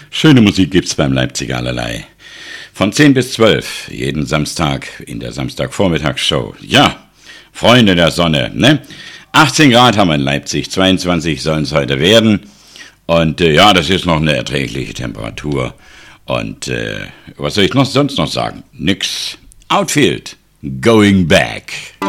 Schöne Musik gibt's beim Leipziger allerlei. Von 10 bis 12, jeden Samstag in der Samstagvormittagsshow. Ja, Freunde der Sonne, ne? 18 Grad haben wir in Leipzig, 22 sollen es heute werden. Und ja, das ist noch eine erträgliche Temperatur. Und was soll ich sonst noch sagen? Nix. Outfield, going back.